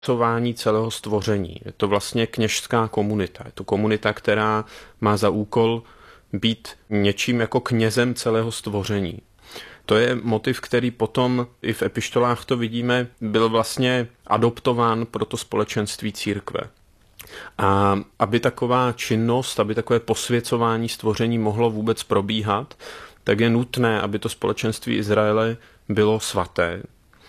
posvěcování celého stvoření. Je to vlastně kněžská komunita. Je to komunita, která má za úkol být něčím jako knězem celého stvoření. To je motiv, který potom i v epištolách to vidíme, byl vlastně adoptován pro to společenství církve. A aby taková činnost, aby takové posvěcování stvoření mohlo vůbec probíhat, tak je nutné, aby to společenství Izraele bylo svaté.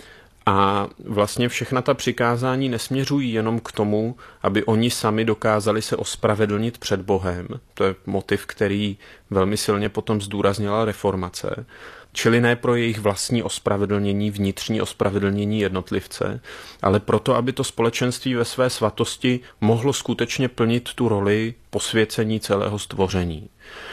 A vlastně všechna ta přikázání nesměřují jenom k tomu, aby oni sami dokázali se ospravedlnit před Bohem. To je motiv, který velmi silně potom zdůraznila reformace. Čili ne pro jejich vlastní ospravedlnění, vnitřní ospravedlnění jednotlivce, ale proto, aby to společenství ve své svatosti mohlo skutečně plnit tu roli posvěcení celého stvoření.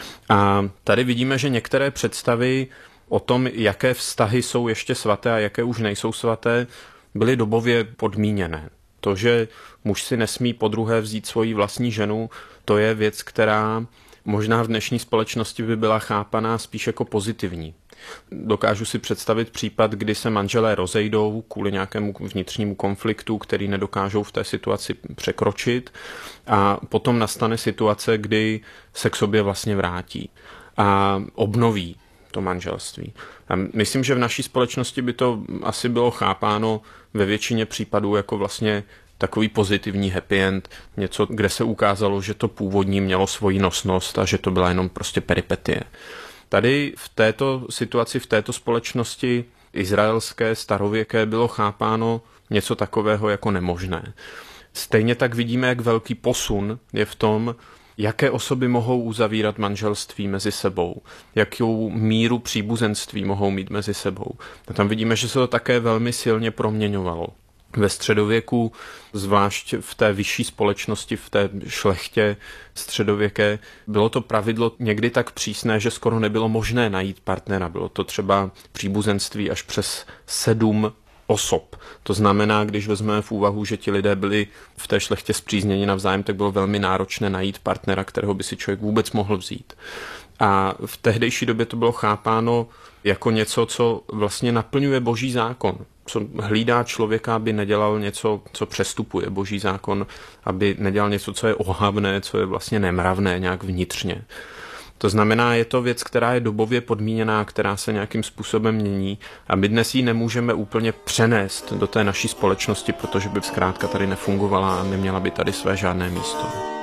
A tady vidíme, že některé představy o tom, jaké vztahy jsou ještě svaté a jaké už nejsou svaté, byly dobově podmíněné. To, že muž si nesmí podruhé vzít svoji vlastní ženu, to je věc, která možná v dnešní společnosti by byla chápaná spíš jako pozitivní. Dokážu si představit případ, kdy se manželé rozejdou kvůli nějakému vnitřnímu konfliktu, který nedokážou v té situaci překročit, a potom nastane situace, kdy se k sobě vlastně vrátí a obnoví to manželství. A myslím, že v naší společnosti by to asi bylo chápáno ve většině případů jako vlastně takový pozitivní happy end, něco, kde se ukázalo, že to původní mělo svoji nosnost a že to byla jenom prostě peripetie. Tady v této situaci, v této společnosti izraelské, starověké bylo chápáno něco takového jako nemožné. Stejně tak vidíme, jak velký posun je v tom, jaké osoby mohou uzavírat manželství mezi sebou, jakou míru příbuzenství mohou mít mezi sebou. A tam vidíme, že se to také velmi silně proměňovalo. Ve středověku, zvlášť v té vyšší společnosti, v té šlechtě středověké, bylo to pravidlo někdy tak přísné, že skoro nebylo možné najít partnera. Bylo to třeba příbuzenství až přes 7 osob. To znamená, když vezmeme v úvahu, že ti lidé byli v té šlechtě spřízněni navzájem, tak bylo velmi náročné najít partnera, kterého by si člověk vůbec mohl vzít. A v tehdejší době to bylo chápáno jako něco, co vlastně naplňuje Boží zákon. Co hlídá člověka, aby nedělal něco, co přestupuje Boží zákon, aby nedělal něco, co je ohavné, co je vlastně nemravné nějak vnitřně. To znamená, je to věc, která je dobově podmíněná, která se nějakým způsobem mění a my dnes ji nemůžeme úplně přenést do té naší společnosti, protože by zkrátka tady nefungovala a neměla by tady své žádné místo.